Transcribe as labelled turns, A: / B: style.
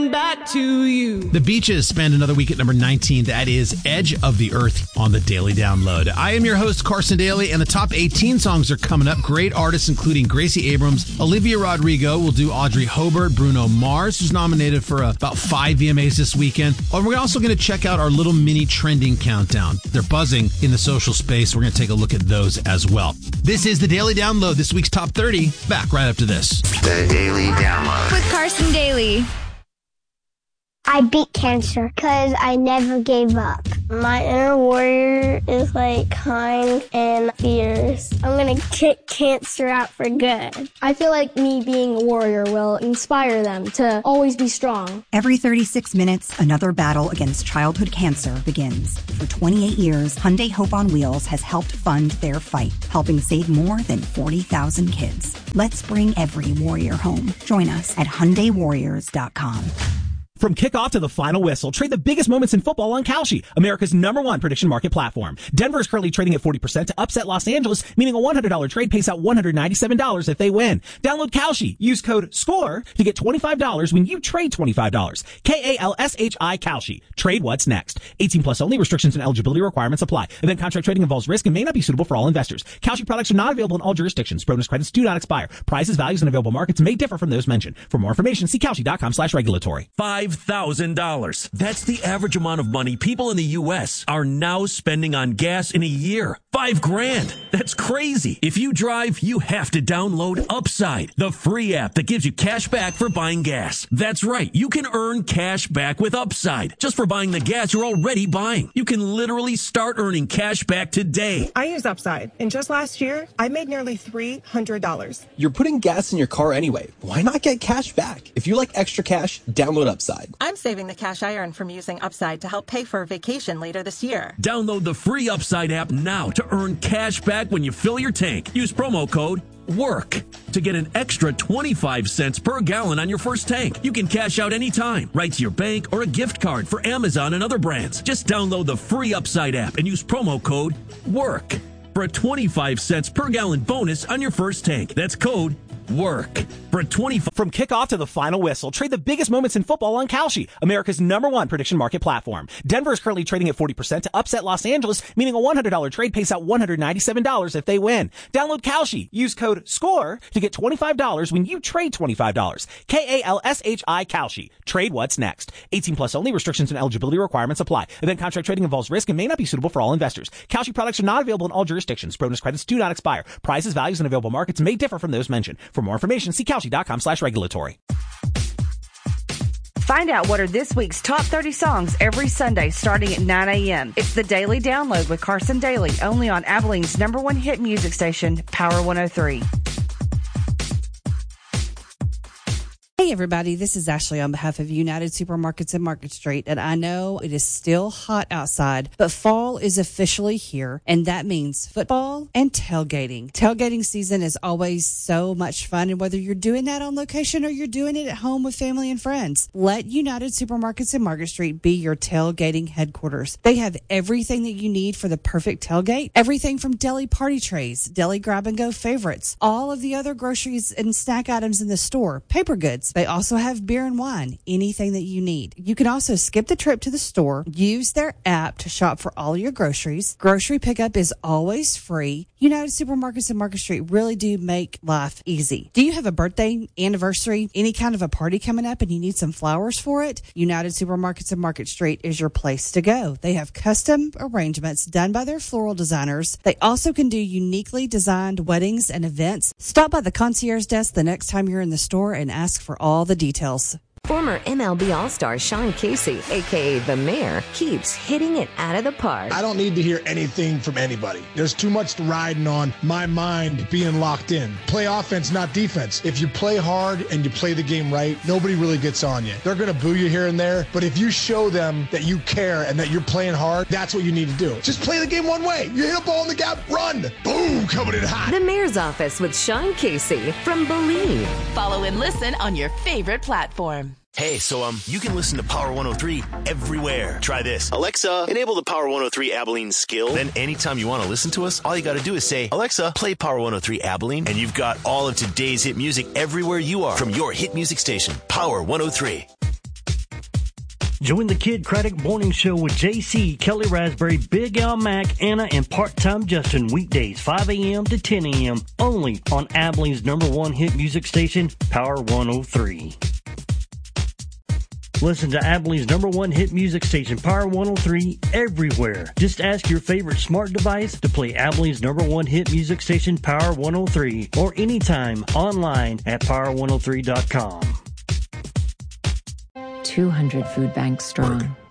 A: coming back to you.
B: The Beaches spend another week at number 19. That is Edge of the Earth on the Daily Download. I am your host, Carson Daly, and the top 18 songs are coming up. Great artists including Gracie Abrams, Olivia Rodrigo. We'll do Audrey Hobart, Bruno Mars, who's nominated for about 5 VMAs this weekend. And we're also going to check out our little mini trending countdown. They're buzzing in the social space. We're going to take a look at those as well. This is the Daily Download, this week's top 30. Back right after this.
C: The Daily Download
D: with Carson Daly.
E: I beat cancer because I never gave up. My inner warrior is kind and fierce. I'm going to kick cancer out for good.
F: I feel like me being a warrior will inspire them to always be strong.
G: Every 36 minutes, another battle against childhood cancer begins. For 28 years, Hyundai Hope on Wheels has helped fund their fight, helping save more than 40,000 kids. Let's bring every warrior home. Join us at HyundaiWarriors.com.
H: From kickoff to the final whistle, trade the biggest moments in football on Kalshi, America's #1 prediction market platform. Denver is currently trading at 40% to upset Los Angeles, meaning a $100 trade pays out $197 if they win. Download Kalshi. Use code SCORE to get $25 when you trade $25. KALSHI Kalshi. Trade what's next. 18 plus only. Restrictions and eligibility requirements apply. Event contract trading involves risk and may not be suitable for all investors. Kalshi products are not available in all jurisdictions. Bonus credits do not expire. Prices, values, and available markets may differ from those mentioned. For more information, see Kalshi.com/regulatory.
I: $5,000. That's the average amount of money people in the U.S. are now spending on gas in a year. $5,000. That's crazy. If you drive, you have to download Upside, the free app that gives you cash back for buying gas. That's right. You can earn cash back with Upside just for buying the gas you're already buying. You can literally start earning cash back today.
J: I use Upside, and just last year, I made nearly $300.
K: You're putting gas in your car anyway. Why not get cash back? If you like extra cash, download Upside.
L: I'm saving the cash I earn from using Upside to help pay for a vacation later this year.
I: Download the free Upside app now to earn cash back when you fill your tank. Use promo code WORK to get an extra 25 cents per gallon on your first tank. You can cash out anytime, right to your bank or a gift card for Amazon and other brands. Just download the free Upside app and use promo code WORK for a 25 cents per gallon bonus on your first tank. That's code WORK for a 25.
H: From kickoff to the final whistle, trade the biggest moments in football on Kalshi, America's #1 prediction market platform. Denver is currently trading at 40% to upset Los Angeles, meaning a $100 trade pays out $197 if they win. Download Kalshi. Use code SCORE to get $25 when you trade $25. KALSHI Kalshi. Trade what's next. 18 plus only. Restrictions and eligibility requirements apply. Event contract trading involves risk and may not be suitable for all investors. Kalshi products are not available in all jurisdictions. Bonus credits do not expire. Prices, values, and available markets may differ from those mentioned. For more information, see Kalshi.com/regulatory.
M: Find out what are this week's top 30 songs every Sunday starting at 9 a.m. It's the Daily Download with Carson Daly, only on Abilene's #1 hit music station, Power 103.
N: Hey everybody, this is Ashley on behalf of United Supermarkets and Market Street, and I know it is still hot outside, but fall is officially here, and that means football and tailgating. Tailgating season is always so much fun, and whether you're doing that on location or you're doing it at home with family and friends, let United Supermarkets and Market Street be your tailgating headquarters. They have everything that you need for the perfect tailgate, everything from deli party trays, deli grab-and-go favorites, all of the other groceries and snack items in the store, paper goods. They also have beer and wine, anything that you need. You can also skip the trip to the store, use their app to shop for all your groceries. Grocery pickup is always free. United Supermarkets and Market Street really do make life easy. Do you have a birthday, anniversary, any kind of a party coming up and you need some flowers for it? United Supermarkets and Market Street is your place to go. They have custom arrangements done by their floral designers. They also can do uniquely designed weddings and events. Stop by the concierge desk the next time you're in the store and ask for all the details.
O: Former MLB All-Star Sean Casey, a.k.a. The Mayor, keeps hitting it out of the park.
P: I don't need to hear anything from anybody. There's too much riding on my mind being locked in. Play offense, not defense. If you play hard and you play the game right, nobody really gets on you. They're going to boo you here and there, but if you show them that you care and that you're playing hard, that's what you need to do. Just play the game one way. You hit a ball in the gap, run. Boom, coming in hot.
O: The Mayor's Office with Sean Casey from Believe.
Q: Follow and listen on your favorite platform.
R: Hey, so you can listen to Power 103 everywhere. Try this. Alexa, enable the Power 103 Abilene skill. Then anytime you want to listen to us, all you got to do is say, Alexa, play Power 103 Abilene, and you've got all of today's hit music everywhere you are from your hit music station, Power 103.
A: Join the Kid Craddock Morning Show with JC, Kelly Raspberry, Big Al Mac, Anna, and Part-Time Justin weekdays 5 a.m. to 10 a.m. only on Abilene's #1 hit music station, Power 103. Listen to Abilene's #1 hit music station, Power 103, everywhere. Just ask your favorite smart device to play Abilene's #1 hit music station, Power 103, or anytime online at power103.com.
D: 200 food banks strong.